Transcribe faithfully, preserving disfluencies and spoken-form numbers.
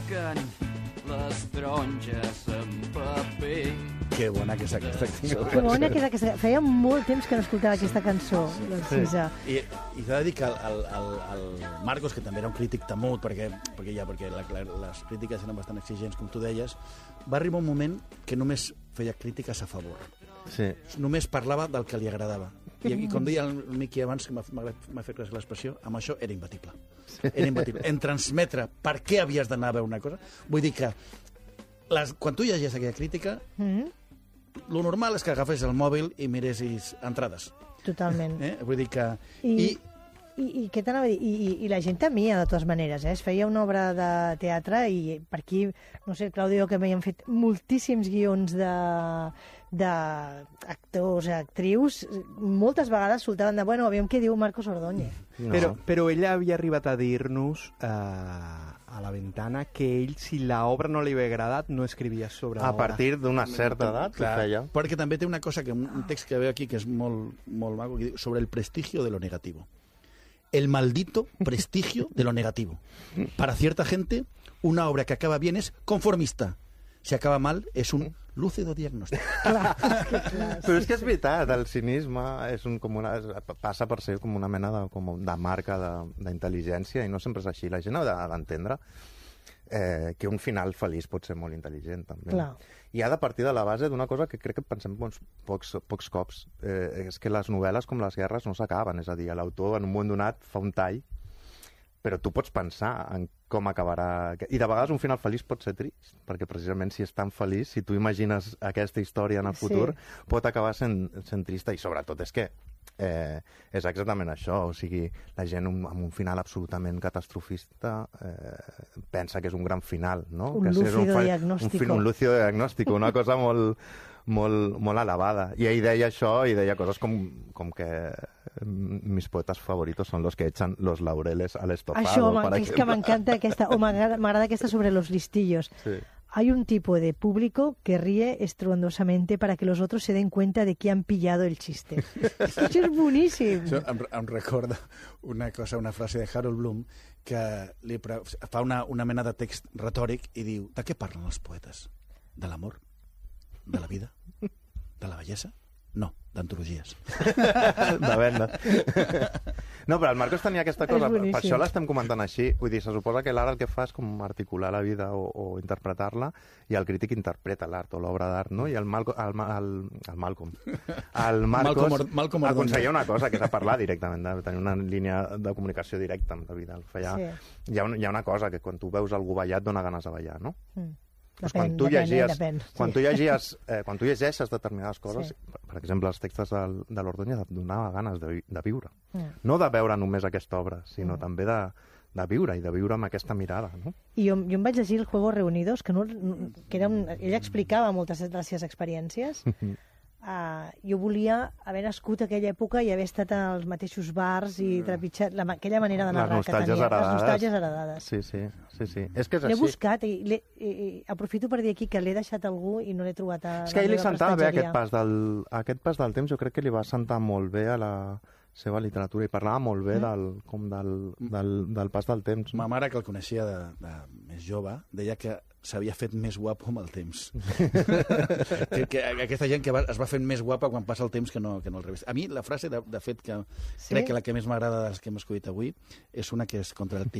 marquen les taronges en paper. Que bona aquesta cançó. Que bona que era aquesta... Feia molt temps que no escoltava aquesta cançó, l'Alcisa. I, i t'ha de dir que el, el, el, el Marcos, que també era un crític temut, perquè, perquè ja perquè la, la, les crítiques eren bastant exigents, com tu deies, va arribar un moment que només feia crítiques a favor. Sí. Només parlava del que li agradava. I, i com deia el Miqui abans, que m'ha fet gràcia l'expressió, amb això era imbatible. Era imbatible. En transmetre per què havies d'anar a veure una cosa. Vull dir que les, quan tu llegies aquella crítica, mm-hmm. lo normal és que agafes el mòbil i miressis entrades. Totalment. Eh? Vull dir que... I... I... I, i què t'anava a dir? I, i, I la gent temia, de totes maneres, eh? Es feia una obra de teatre i per aquí, no sé, Claudio, que m'havien fet moltíssims guions de d'actors, actrius, moltes vegades soltaven de, bueno, aviam què diu Marcos Ordóñez. No. Però, però ella havia arribat a dir-nos eh, a la ventana que ell, si l'obra no li havia agradat, no escrivia sobre a l'obra. A partir d'una certa edat, clar, feia. Perquè també té una cosa, que un text que veo aquí que és molt, molt maco, que diu, sobre el prestigio de lo negativo. El maldito prestigio de lo negativo. Para cierta gente, una obra que acaba bien es conformista. Si acaba mal, es un lúcido diagnòstic. Però és que és veritat, el cinisme és un, com una, passa per ser com una mena de, com de marca d'intel·ligència, i no sempre és així. La gent ha d'entendre eh, que un final feliç pot ser molt intel·ligent, també. Clar. I ha de partir de la base d'una cosa que crec que pensem pocs, pocs, pocs cops. Eh, és que les novel·les, com les guerres, no s'acaben. És a dir, l'autor en un moment donat fa un tall, però tu pots pensar en com acabarà... I de vegades un final feliç pot ser trist, perquè precisament si és tan feliç, si tu imagines aquesta història en el futur, sí. pot acabar sent, sent trista, i sobretot és que eh, és exactament això, o sigui, la gent un, amb un final absolutament catastrofista eh, pensa que és un gran final, no? Un que lúcido un, fa... diagnóstico. Un, un lúcido diagnóstico, una cosa molt... Molt, molt elevada. I ell deia això, i deia coses com, com que mis poetas favoritos son los que echan los laureles al estofado. Això, és que m'encanta aquesta, o m'agrada aquesta sobre los listillos. Sí. Hay un tipo de público que ríe estruendosamente para que los otros se den cuenta de que han pillado el chiste. Això és boníssim. Això em, em recorda una cosa, una frase de Harold Bloom, que li fa una, una mena de text retòric i diu, de què parlen els poetes? De l'amor? De la vida? De la bellesa? No, d'antologies. De venda. No, però el Marcos tenia aquesta cosa, per això l'estem comentant així. Vull dir, se suposa que l'art el que fa és com articular la vida o, o interpretar-la, i el crític interpreta l'art o l'obra d'art, no? I el, Malco, el, el, el Malcolm, el Marcos Malcolm, Malcolm aconseguia una cosa, que és a parlar directament, de tenir una línia de comunicació directa amb la vida. Feia, sí. hi, ha un, hi ha una cosa, que quan tu veus algú ballar et dona ganes de ballar, no? Mm. Pues depèn, quan tu depèn, llegies, depèn, quan sí. tu llegies, eh, quan tu llegeixes determinades coses, sí. per, per exemple, els textos del, de l'Ordóñez et donava ganes de, de viure. Mm. No de veure només aquesta obra, sinó mm. també de, de viure, i de viure amb aquesta mirada, no? I jo, jo em vaig llegir el Juegos Reunidos, que, no, que era un, ell explicava moltes de les seves experiències. Uh, jo volia haver nascut a aquella època i haver estat als mateixos bars i trepitjat la, aquella manera de narrar que tenia. Heredades. Les nostàlgies heredades. Sí, sí, sí, sí. És que és l'he així. buscat i, i, i aprofito per dir aquí que l'he deixat a algú i no l'he trobat a és que a ell li sentava bé aquest pas, del, aquest pas del temps, jo crec que li va sentar molt bé a la seva literatura, i parlava molt bé mm. del, com del, del, del pas del temps. Ma mare, que el coneixia de, de més jove, deia que s'havia fet més guapo amb el temps. que, que aquesta gent que va, es va fent més guapa quan passa el temps que no, que no al revés. A mi la frase, de, de fet, que sí? crec que la que més m'agrada de les que hem escollit avui és una que és contra el